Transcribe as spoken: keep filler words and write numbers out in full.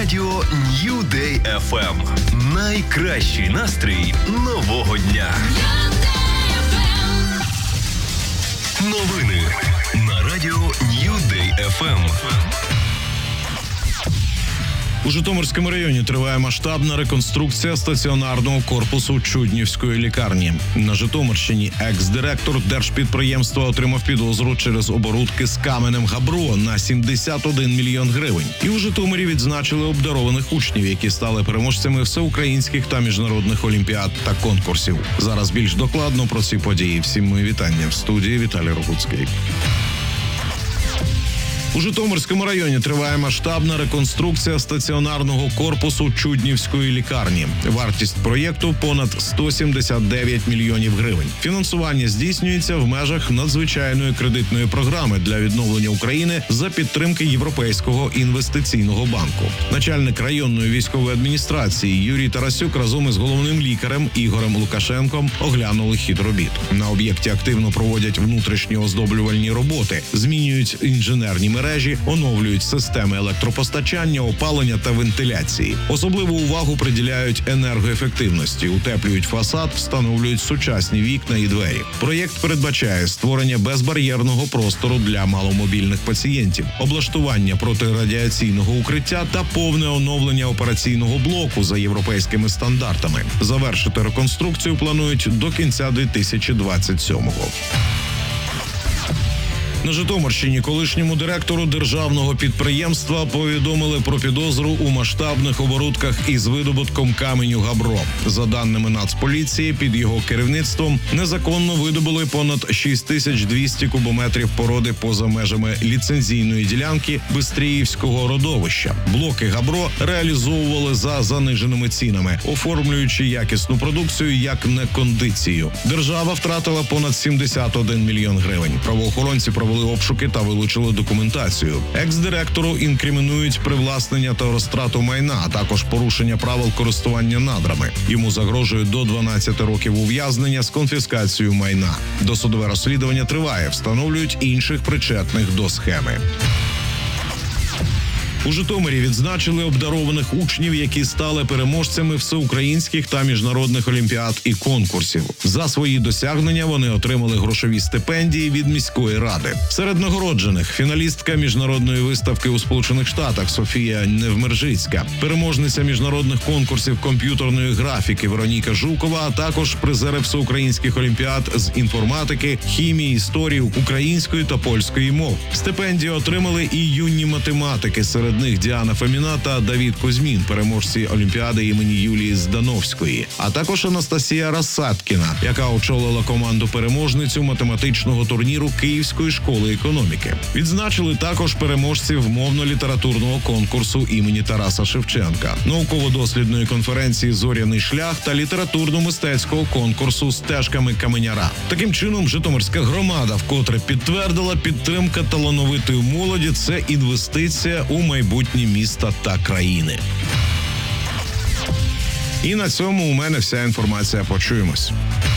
радіо New Day еф ем. Найкращий настрій нового дня. Новини на радіо New Day еф ем. У Житомирському районі триває масштабна реконструкція стаціонарного корпусу Чуднівської лікарні. На Житомирщині екс-директор держпідприємства отримав підозру через оборудки з каменем габро на сімдесят один мільйон гривень. І у Житомирі відзначили обдарованих учнів, які стали переможцями всеукраїнських та міжнародних олімпіад та конкурсів. Зараз більш докладно про ці події. Всім мої вітання. В студії Віталій Рогуцький. У Житомирському районі триває масштабна реконструкція стаціонарного корпусу Чуднівської лікарні. Вартість проєкту – понад сто сімдесят дев'ять мільйонів гривень. Фінансування здійснюється в межах надзвичайної кредитної програми для відновлення України за підтримки Європейського інвестиційного банку. Начальник районної військової адміністрації Юрій Тарасюк разом із головним лікарем Ігорем Лукашенком оглянули хід робіт. На об'єкті активно проводять внутрішні оздоблювальні роботи, змінюють інженерні мережі, мережі, оновлюють системи електропостачання, опалення та вентиляції. Особливу увагу приділяють енергоефективності, утеплюють фасад, встановлюють сучасні вікна і двері. Проєкт передбачає створення безбар'єрного простору для маломобільних пацієнтів, облаштування протирадіаційного укриття та повне оновлення операційного блоку за європейськими стандартами. Завершити реконструкцію планують до кінця дві тисячі двадцять сьомого. На Житомирщині колишньому директору державного підприємства повідомили про підозру у масштабних оборудках із видобутком каменю габро. За даними Нацполіції, під його керівництвом незаконно видобули понад шість тисяч двісті кубометрів породи поза межами ліцензійної ділянки Бистріївського родовища. Блоки габро реалізовували за заниженими цінами, оформлюючи якісну продукцію як некондицію. Держава втратила понад сімдесят один мільйон гривень. Правоохоронці провели Провели обшуки та вилучили документацію. Екс-директору інкримінують привласнення та розтрату майна, а також порушення правил користування надрами. Йому загрожує до дванадцяти років ув'язнення з конфіскацією майна. Досудове розслідування триває, встановлюють інших причетних до схеми. У Житомирі відзначили обдарованих учнів, які стали переможцями всеукраїнських та міжнародних олімпіад і конкурсів. За свої досягнення вони отримали грошові стипендії від міської ради. Серед нагороджених – фіналістка міжнародної виставки у Сполучених Штатах Софія Невмержицька, переможниця міжнародних конкурсів комп'ютерної графіки Вероніка Жукова, а також призери всеукраїнських олімпіад з інформатики, хімії, історії, української та польської мов. Стипендії отримали і юні математики, серед Серед них Діана Фоміна та Давід Кузьмін, переможці Олімпіади імені Юлії Здановської, а також Анастасія Рассадкіна, яка очолила команду-переможницю математичного турніру Київської школи економіки. Відзначили також переможців мовно-літературного конкурсу імені Тараса Шевченка, науково-дослідної конференції «Зоряний шлях» та літературно-мистецького конкурсу «Стежками Каменяра». Таким чином, Житомирська громада вкотре підтвердила, підтримка талановитої молоді – це інвестиція у майбутнє майбутнє міста та країни. І на цьому у мене вся інформація. Почуємось.